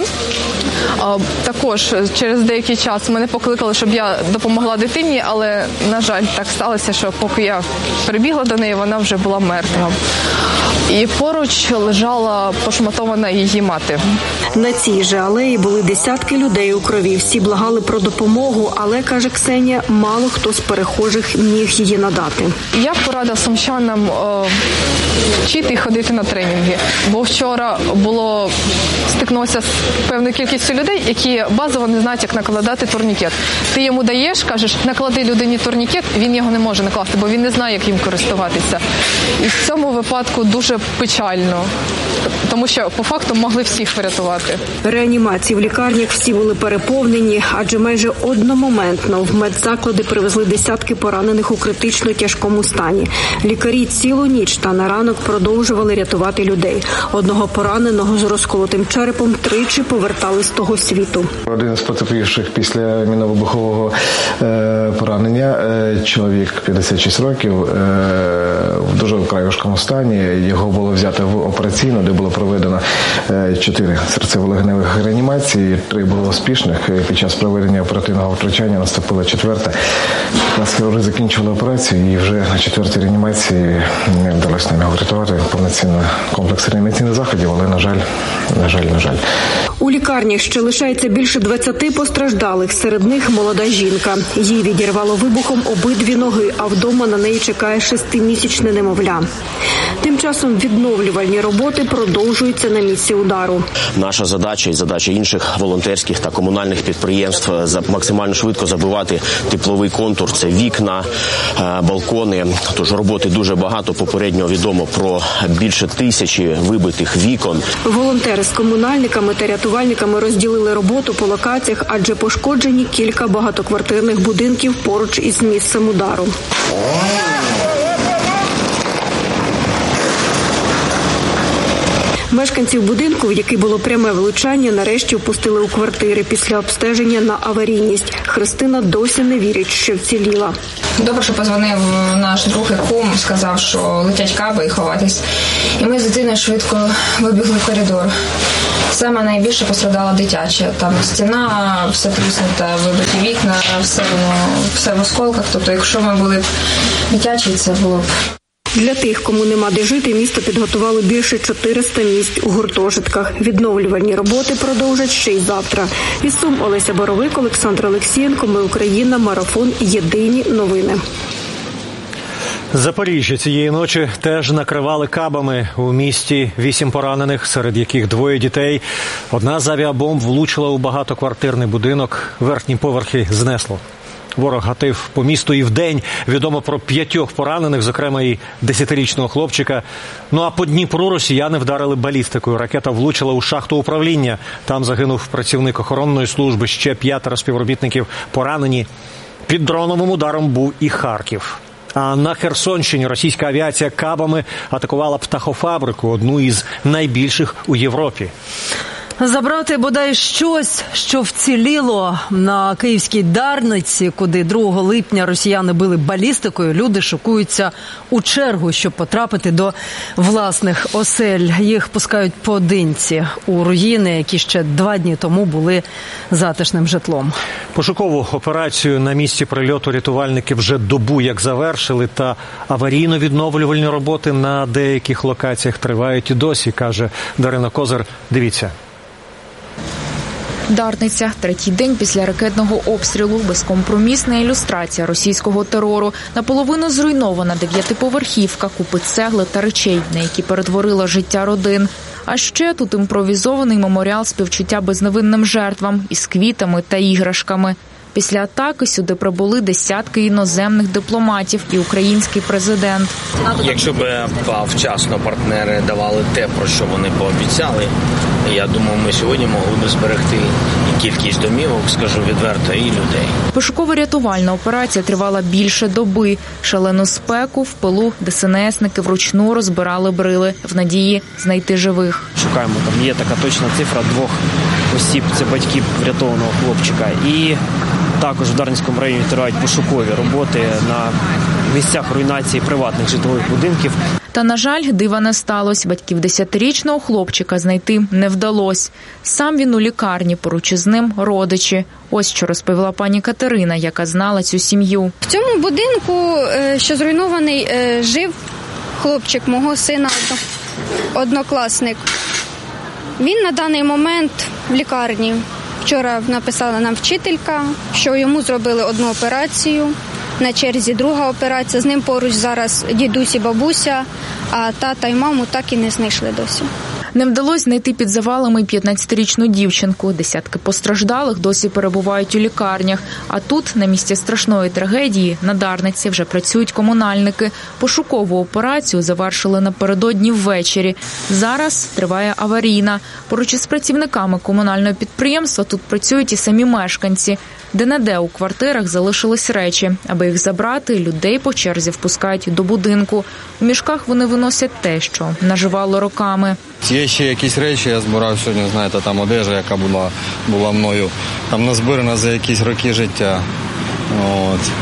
Також через деякий час мене покликали, щоб я допомогла дитині, але, на жаль, так сталося, що поки я прибігла до неї, вона вже була мертва. І поруч лежала пошматована її мати. На цій же алеї були десятки людей у крові. Всі благали про допомогу, але, каже Ксенія, мало хто з перехожих міг її надати. Я порада сумчанам вчити і ходити на тренінги, бо вчора стикнулося з певною кількістю людей, які базово не знають, як накладати турнікет. Ти йому даєш, кажеш, наклади людині турнікет, він його не може накласти, бо він не знає, як їм користуватися. І в цьому випадку дуже печально, тому що по факту могли всіх врятувати. Реанімації в лікарнях всі були переповнені, адже майже одномоментно в медзаклади привезли десятки поранених у критично тяжкому стані. Лікарі цілу ніч та на ранок продовжували рятувати людей. Одного пораненого з розколотим черепом тричі повертали з того світу. Один з потерпівших після мінно-вибухового поранення, чоловік 56 років, в дуже вкрай важкому стані. Його було взято в операційну, де було проведено 4 серцево-легеневих реанімації, 3 було успішних. Під час проведення оперативного втручання наступила 4-та. Нас вже закінчили операцію і вже на 4-й реанімації вдалося нам його врятувати повноцінно. комплекс реанімаційних заходів, але, на жаль. У лікарнях ще лишається більше 20 постраждалих, серед них молода жінка. Їй відірвало вибухом обидві ноги, а вдома на неї чекає 6-місячне немовля. Тим часом відновлювальні роботи продовжуються на місці удару. Наша задача і задача інших волонтерських та комунальних підприємств максимально швидко забивати тепловий контур. Це вікна, балкони. Тож роботи дуже багато. Попередньо відомо про більше 1000 вибитих вікон. Волонтери з комунальниками та рятувальниками розділили роботу по локаціях, адже пошкоджені кілька багатоквартирних будинків поруч із місцем удару. Мешканців будинку, в який було пряме влучання, нарешті впустили у квартири після обстеження на аварійність. Христина досі не вірить, що вціліла. Добре, що позвонив наш друг і кум, сказав, що летять каби і ховатись. І ми з дитиною швидко вибігли в коридор. Саме найбільше пострадала дитяча. Там стіна, все тріснута, вибиті вікна, все в осколках. Тобто, якщо ми були дитячі, це було б... Для тих, кому нема де жити, місто підготувало більше 400 місць у гуртожитках. Відновлювальні роботи продовжать ще й завтра. Із Сум Олеся Боровик, Олександр Олексієнко. Ми Україна. Марафон. Єдині новини. Запоріжжя цієї ночі теж накривали кабами. У місті 8 поранених, серед яких 2 дітей. Одна з авіабомб влучила у багатоквартирний будинок. Верхні поверхи знесло. Ворог гатив по місту і вдень. Відомо про 5 поранених, зокрема і 10-річного хлопчика. Ну а по Дніпру росіяни вдарили балістикою. Ракета влучила у шахту управління. Там загинув працівник охоронної служби. Ще 5 співробітників поранені. Під дроновим ударом був і Харків. А на Херсонщині російська авіація кабами атакувала птахофабрику, одну із найбільших у Європі. Забрати бодай щось, що вціліло на київській Дарниці, куди 2 липня росіяни били балістикою, люди шокуються у чергу, щоб потрапити до власних осель. Їх пускають поодинці у руїни, які ще 2 дні тому були затишним житлом. Пошукову операцію на місці прильоту рятувальники вже добу як завершили, та аварійно-відновлювальні роботи на деяких локаціях тривають і досі, каже Дарина Козир. Дивіться. Дарниця. 3-й день після ракетного обстрілу. Безкомпромісна ілюстрація російського терору. Наполовину зруйнована 9-поверхівка, купи цегли та речей, на які перетворила життя родин. А ще тут імпровізований меморіал співчуття безневинним жертвам із квітами та іграшками. Після атаки сюди прибули десятки іноземних дипломатів і український президент. Якщо б вчасно партнери давали те, про що вони пообіцяли, я думаю, ми сьогодні могли б зберегти і кількість домівок, скажу відверто, і людей. Пошуково-рятувальна операція тривала більше доби. Шалену спеку в пилу ДСНСники вручну розбирали брили в надії знайти живих. Шукаємо, там є така точна цифра 2 осіб, це батьки врятованого хлопчика. І також в Дарницькому районі тривають пошукові роботи на місцях руйнації приватних житлових будинків. Та, на жаль, дива не сталося. Батьків 10-річного хлопчика знайти не вдалося. Сам він у лікарні, поруч із ним родичі. Ось що розповіла пані Катерина, яка знала цю сім'ю. В цьому будинку, що зруйнований, жив хлопчик мого сина, однокласник. Він на даний момент в лікарні. Вчора написала нам вчителька, що йому зробили 1 операцію, на черзі 2 операція. З ним поруч зараз дідусь і бабуся, а тата і маму так і не знайшли досі. Не вдалося знайти під завалами 15-річну дівчинку. Десятки постраждалих досі перебувають у лікарнях. А тут, на місці страшної трагедії, на Дарниці вже працюють комунальники. Пошукову операцію завершили напередодні ввечері. Зараз триває аварійна. Поруч із працівниками комунального підприємства тут працюють і самі мешканці. Де-не-де у квартирах залишились речі. Аби їх забрати, людей по черзі впускають до будинку. У мішках вони виносять те, що наживало роками. Є ще якісь речі, я збирав сьогодні, знаєте, там одежа, яка була мною, там назбирана за якісь роки життя. От.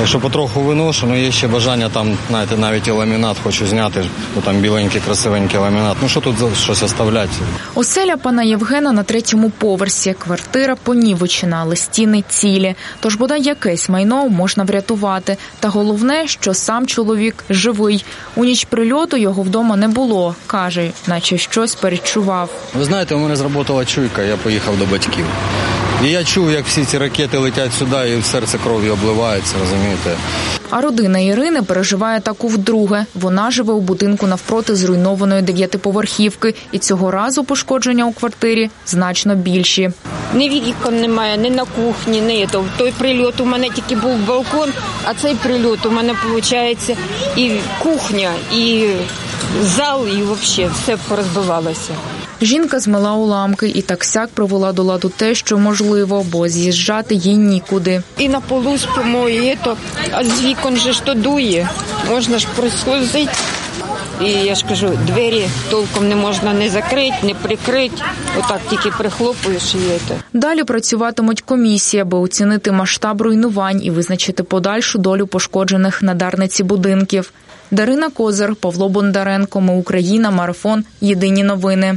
Так що потроху виношу, але є ще бажання там, знаєте, навіть і ламінат хочу зняти, бо там біленький, красивенький ламінат. Ну що тут щось оставляти? Оселя пана Євгена на 3-му поверсі. Квартира понівечена, але стіни цілі. Тож бодай якесь майно можна врятувати. Та головне, що сам чоловік живий. У ніч прильоту його вдома не було. Каже, наче щось передчував. Ви знаєте, у мене зработала чуйка, я поїхав до батьків. І я чув, як всі ці ракети летять сюди, і серце кров'ю обливається, розумієте? А родина Ірини переживає таку вдруге. Вона живе у будинку навпроти зруйнованої 9-поверхівки. І цього разу пошкодження у квартирі значно більші. Ні вікон немає, ні на кухні, ні. Той прильот у мене тільки був балкон, а цей прильот у мене, виходить, і кухня, і зал, і взагалі все порозбивалося. Жінка змила уламки і так-сяк привела до ладу те, що можливо, бо з'їжджати їй нікуди. І на полу спимо, а з вікон же ж то дує, можна ж прослузити. І я ж кажу, двері толком не можна не закрити, не прикрити, отак тільки прихлопуєш і це. Далі працюватимуть комісії, аби оцінити масштаб руйнувань і визначити подальшу долю пошкоджених на Дарниці будинків. Дарина Козир, Павло Бондаренко, Ми Україна, Марафон, Єдині новини.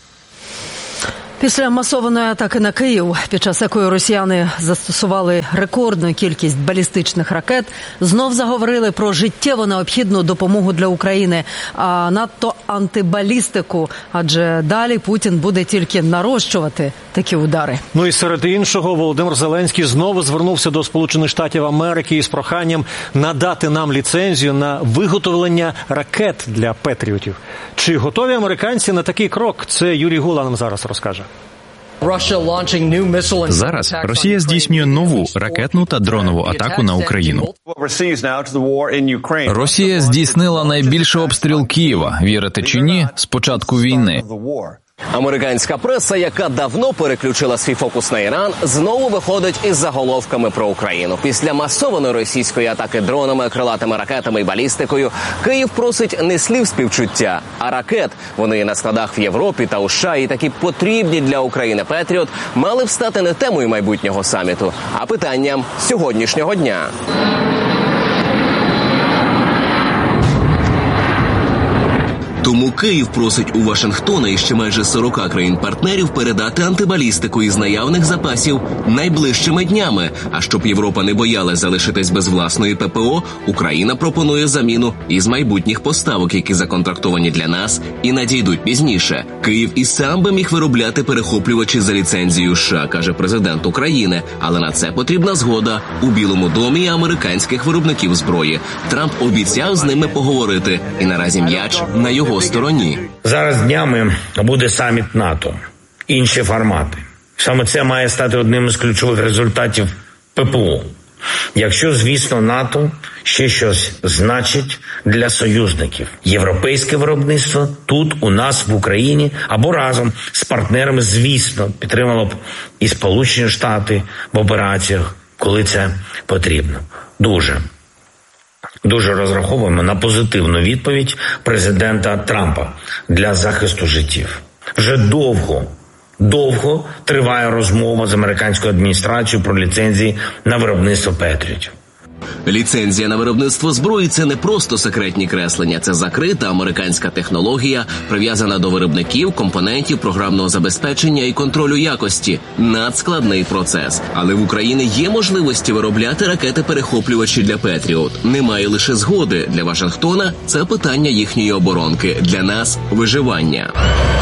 Після масованої атаки на Київ, під час якої росіяни застосували рекордну кількість балістичних ракет, знов заговорили про життєво необхідну допомогу для України, а надто антибалістику, адже далі Путін буде тільки нарощувати такі удари. Ну і серед іншого, Володимир Зеленський знову звернувся до Сполучених Штатів Америки із проханням надати нам ліцензію на виготовлення ракет для Петріотів. Чи готові американці на такий крок? Це Юрій Гула нам зараз розкаже. Зараз Росія здійснює нову ракетну та дронову атаку на Україну. Росія здійснила найбільший обстріл Києва, вірите чи ні, з початку війни. Американська преса, яка давно переключила свій фокус на Іран, знову виходить із заголовками про Україну. Після масованої російської атаки дронами, крилатими ракетами і балістикою, Київ просить не слів співчуття, а ракет. Вони на складах в Європі та у США і такі потрібні для України Петріот мали б стати не темою майбутнього саміту, а питанням сьогоднішнього дня. Тому Київ просить у Вашингтона і ще майже 40 країн-партнерів передати антибалістику із наявних запасів найближчими днями. А щоб Європа не боялась залишитись без власної ППО, Україна пропонує заміну із майбутніх поставок, які законтрактовані для нас і надійдуть пізніше. Київ і сам би міг виробляти перехоплювачі за ліцензією США, каже президент України. Але на це потрібна згода у Білому домі і американських виробників зброї. Трамп обіцяв з ними поговорити. І наразі м'яч на його стороні. Зараз днями буде саміт НАТО. Інші формати. Саме це має стати одним із ключових результатів ППО. Якщо, звісно, НАТО ще щось значить для союзників. Європейське виробництво тут, у нас, в Україні, або разом з партнерами, звісно, підтримало б і Сполучені Штати в операціях, коли це потрібно. Дуже розраховуємо на позитивну відповідь президента Трампа для захисту життів. Вже довго триває розмова з американською адміністрацією про ліцензії на виробництво Петріотів. Ліцензія на виробництво зброї – це не просто секретні креслення. Це закрита американська технологія, прив'язана до виробників, компонентів, програмного забезпечення і контролю якості. Надскладний процес. Але в Україні є можливості виробляти ракети-перехоплювачі для Петріот. Немає лише згоди. Для Вашингтона – це питання їхньої оборонки. Для нас – виживання.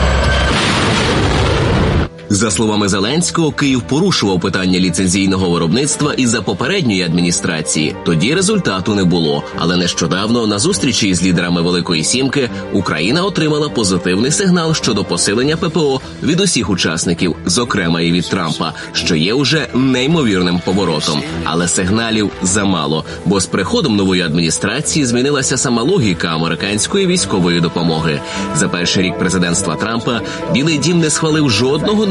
За словами Зеленського, Київ порушував питання ліцензійного виробництва і за попередньої адміністрації. Тоді результату не було. Але нещодавно на зустрічі із лідерами Великої Сімки Україна отримала позитивний сигнал щодо посилення ППО від усіх учасників, зокрема і від Трампа, що є уже неймовірним поворотом. Але сигналів замало, бо з приходом нової адміністрації змінилася сама логіка американської військової допомоги. За перший рік президентства Трампа Білий дім не схвалив жодного нового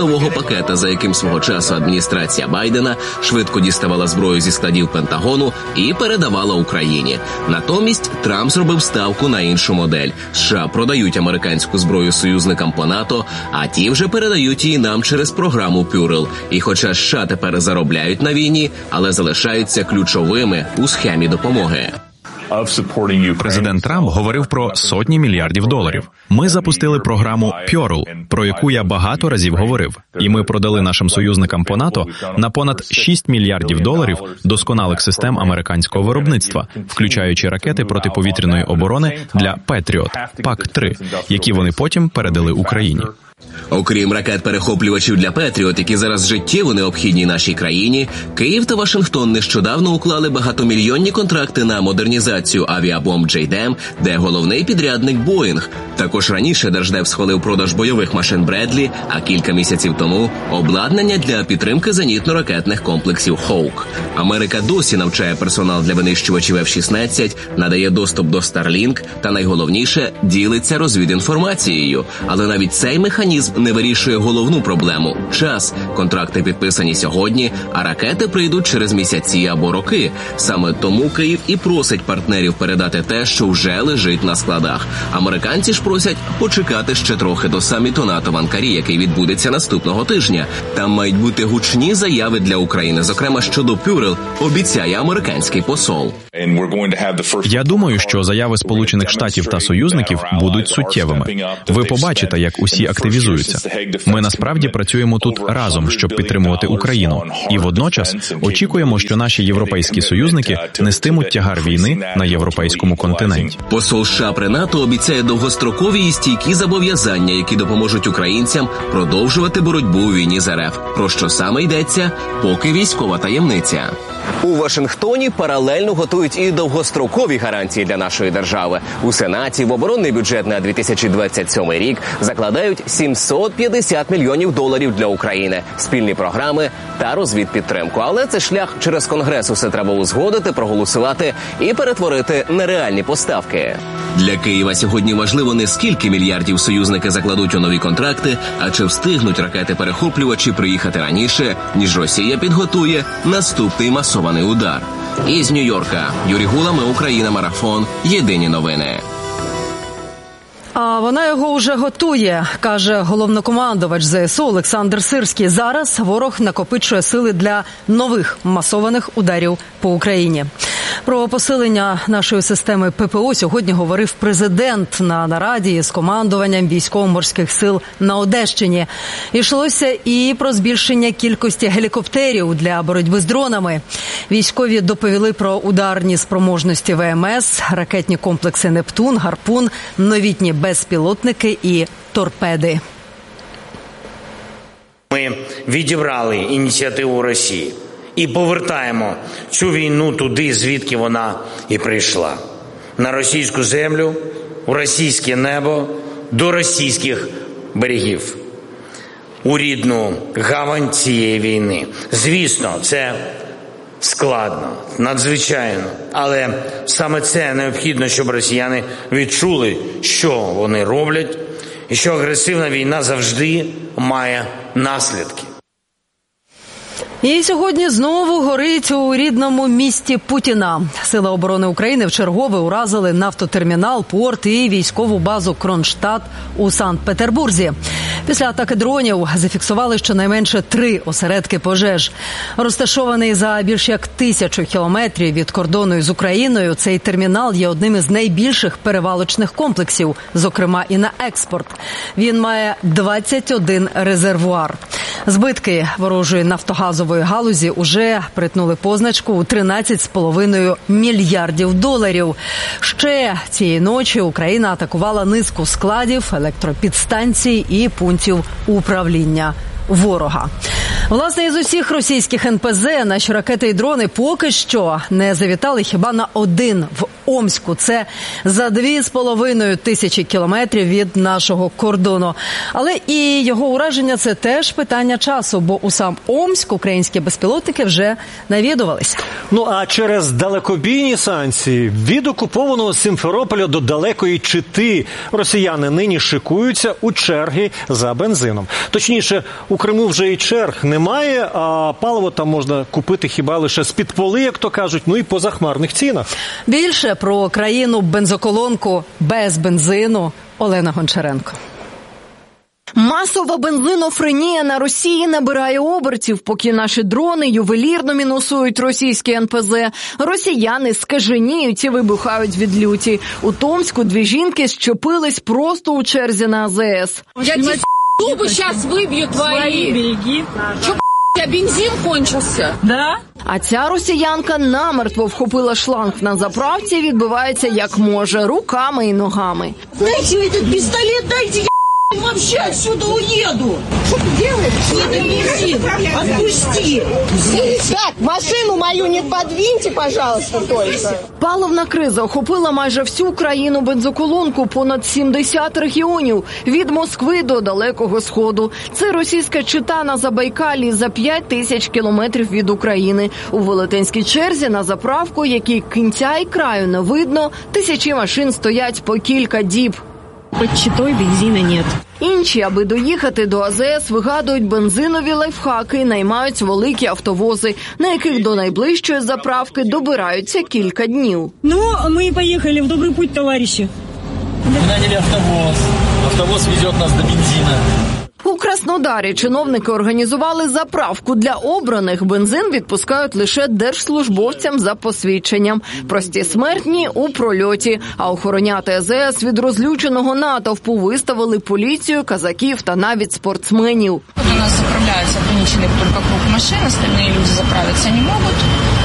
страхового пакета, за яким свого часу адміністрація Байдена швидко діставала зброю зі складів Пентагону і передавала Україні. Натомість Трамп зробив ставку на іншу модель. США продають американську зброю союзникам по НАТО, а ті вже передають її нам через програму Пюрл. І хоча США тепер заробляють на війні, але залишаються ключовими у схемі допомоги. Президент Трамп говорив про сотні мільярдів доларів. Ми запустили програму Пюрл, про яку я багато разів говорив. І ми продали нашим союзникам по НАТО на понад 6 мільярдів доларів досконалих систем американського виробництва, включаючи ракети протиповітряної оборони для Петріот, ПАК-3, які вони потім передали Україні. Окрім ракет-перехоплювачів для Петріот, які зараз життєво необхідні нашій країні, Київ та Вашингтон нещодавно уклали багатомільйонні контракти на модернізацію авіабомб JDAM, де головний підрядник Боїнг. Також раніше Держдеп схвалив продаж бойових машин Бредлі, а кілька місяців тому – обладнання для підтримки зенітно-ракетних комплексів Хоук. Америка досі навчає персонал для винищувачів F-16, надає доступ до Starlink та, найголовніше, ділиться розвідінформацією. Але навіть цей механізм не вирішує головну проблему – час. Контракти підписані сьогодні, а ракети прийдуть через місяці або роки. Саме тому Київ і просить партнерів передати те, що вже лежить на складах. Американці ж просять почекати ще трохи до саміту НАТО в Анкарі, який відбудеться наступного тижня. Там мають бути гучні заяви для України, зокрема щодо Пюрл, обіцяє американський посол. Я думаю, що заяви Сполучених Штатів та союзників будуть суттєвими. Ви побачите, як усі активізуються. Ми насправді працюємо тут разом, щоб підтримувати Україну. І водночас очікуємо, що наші європейські союзники нестимуть тягар війни на європейському континенті. Посол США при НАТО обіцяє довгострокові і стійкі зобов'язання, які допоможуть українцям продовжувати боротьбу у війні з РФ. Про що саме йдеться, поки військова таємниця. У Вашингтоні паралельно готують і довгострокові гарантії для нашої держави. У Сенаті в оборонний бюджет на 2027 рік закладають $750 мільйонів для України, спільні програми та розвідпідтримку. Але це шлях через Конгрес. Усе треба узгодити, проголосувати і перетворити на реальні поставки. Для Києва сьогодні важливо не скільки мільярдів союзники закладуть у нові контракти, а чи встигнуть ракети-перехоплювачі приїхати раніше, ніж Росія підготує наступний масований удар. Із Нью-Йорка Юрій Гула, Ми Україна, Марафон. Єдині новини. А вона його вже готує, каже головнокомандувач ЗСУ Олександр Сирський. Зараз ворог накопичує сили для нових масованих ударів по Україні. Про посилення нашої системи ППО сьогодні говорив президент на нараді з командуванням військово-морських сил на Одещині. Йшлося і про збільшення кількості гелікоптерів для боротьби з дронами. Військові доповіли про ударні спроможності ВМС, ракетні комплекси «Нептун», «Гарпун», новітні безпілотники і торпеди. Ми відібрали ініціативу Росії і повертаємо цю війну туди, звідки вона і прийшла. На російську землю, у російське небо, до російських берегів. У рідну гавань цієї війни. Звісно, це складно, надзвичайно. Але саме це необхідно, щоб росіяни відчули, що вони роблять, і що агресивна війна завжди має наслідки. І сьогодні знову горить у рідному місті Путіна. Сили оборони України вчергове уразили нафтотермінал, порт і військову базу Кронштадт у Санкт-Петербурзі. Після атаки дронів зафіксували щонайменше 3 осередки пожеж. Розташований за більш як 1000 кілометрів від кордону з Україною, цей термінал є одним із найбільших перевалочних комплексів, зокрема і на експорт. Він має 21 резервуар. Збитки ворожої нафтогазової галузі уже притнули позначку у $13,5 мільярдів. Ще цієї ночі Україна атакувала низку складів, електропідстанцій і пунктів управління ворога. Власне, із усіх російських НПЗ наші ракети і дрони поки що не завітали хіба на один в Омську. Це за 2500 кілометрів від нашого кордону. Але і його ураження – це теж питання часу, бо у сам Омськ українські безпілотники вже навідувалися. Ну а через далекобійні санкції від окупованого Сімферополя до далекої Чити росіяни нині шикуються у черги за бензином. Точніше, у Криму вже і черг немає, а паливо там можна купити хіба лише з-під поли, як то кажуть, ну і по захмарних цінах. Більше про країну-бензоколонку без бензину Олена Гончаренко. Масова бензинофренія на Росії набирає обертів, поки наші дрони ювелірно мінусують російські НПЗ. Росіяни скаженіють і вибухають від люті. У Томську 2 жінки щепились просто у черзі на АЗС. Я тебе зуби зараз виб'ю твої. Береги. Чо, у тебе бензин кончився? Да? А ця росіянка намертво вхопила шланг на заправці і відбивається як може, руками і ногами. Дайте этот пістолет, дайте, я вообще отсюда уеду. Что ты делаешь? Это бензин. Отпусти. Так, машину мою не подвиньте, пожалуйста, только. Паливна криза охопила майже всю країну бензоколонку, понад 70 регіонів, від Москви до Далекого Сходу. Це російська Чита на Забайкалі за 5000 кілометрів від України. У велетенській черзі на заправку, якій кінця і краю не видно, тисячі машин стоять по кілька діб. Под Читой бензина нет. Інші, аби доїхати до АЗС, вигадують бензинові лайфхаки, наймають великі автовози, на яких до найближчої заправки добираються кілька днів. Ну, ми поїхали в добрий путь, товариші. Мы наняли автовоз. Автовоз везет нас до бензина. У Краснодарі чиновники організували заправку для обраних. Бензин відпускають лише держслужбовцям за посвідченням. Прості смертні – у прольоті. А охороняти АЗС від розлюченого натовпу виставили поліцію, казаків та навіть спортсменів. У нас заправляются ограниченный только круг машин, остальные люди заправиться не могут.